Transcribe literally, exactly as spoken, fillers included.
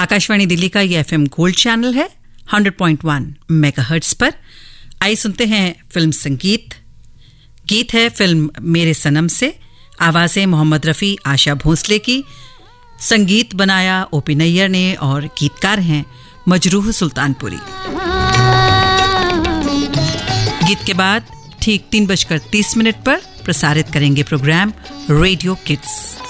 आकाशवाणी दिल्ली का ये FM gold channel है हंड्रेड पॉइंट वन मेगाहर्ट्ज पर। आइए सुनते हैं फिल्म संगीत। गीत है फिल्म मेरे सनम से। आवाजें मोहम्मद रफ़ी, आशा भोसले की। संगीत बनाया ओपी नैयर ने और गीतकार हैं मजरूह सुल्तानपुरी। गीत के बाद ठीक तीन बजकर तीस मिनट पर प्रसारित करेंगे प्रोग्राम रेडियो किड्स।